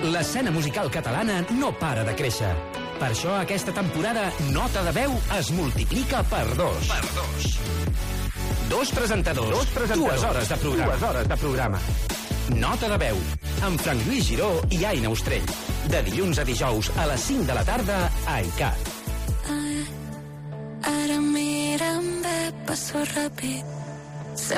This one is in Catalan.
L'escena musical catalana no para de créixer. Per això aquesta temporada Nota de Veu es multiplica per 2. Dos presentadors, 2 hores de programa. Nota de Veu, amb Frank Lluís Giró i Aina Ostrell. De dilluns a dijous a les 5 de la tarda a ICAT. Ara mira'm bé, passo ràpid.